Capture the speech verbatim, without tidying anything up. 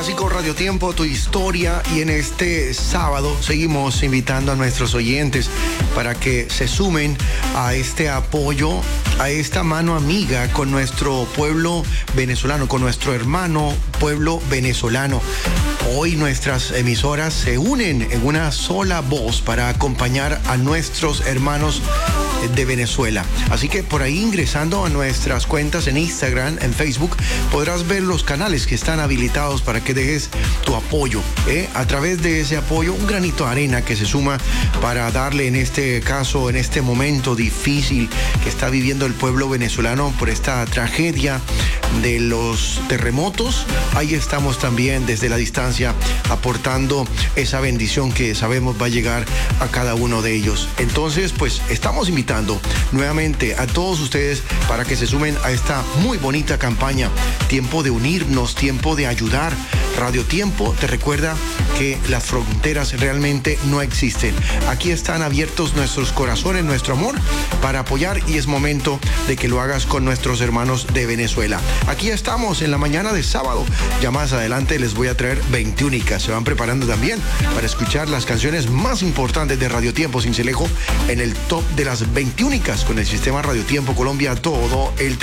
Clásico Radio Tiempo, tu historia, y en este sábado seguimos invitando a nuestros oyentes para que se sumen a este apoyo, a esta mano amiga con nuestro pueblo venezolano, con nuestro hermano pueblo venezolano. Hoy nuestras emisoras se unen en una sola voz para acompañar a nuestros hermanos de Venezuela. Así que por ahí, ingresando a nuestras cuentas en Instagram, en Facebook, podrás ver los canales que están habilitados para que dejes tu apoyo, ¿eh? A través de ese apoyo, un granito de arena que se suma para darle, en este caso, en este momento difícil que está viviendo el pueblo venezolano por esta tragedia de los terremotos. Ahí estamos también desde la distancia aportando esa bendición que sabemos va a llegar a cada uno de ellos. Entonces, pues estamos invitando nuevamente a todos ustedes para que se sumen a esta muy bonita campaña. Tiempo de unirnos, tiempo de ayudar. Radio Tiempo te recuerda que las fronteras realmente no existen. Aquí están abiertos nuestros corazones, nuestro amor para apoyar, y es momento de que lo hagas con nuestros hermanos de Venezuela. Aquí estamos en la mañana de sábado. Ya más adelante les voy a traer veintiúnicas. Se van preparando también para escuchar las canciones más importantes de Radio Tiempo Sincelejo en el top de las veintiúnicas con el sistema Radio Tiempo Colombia todo el tiempo.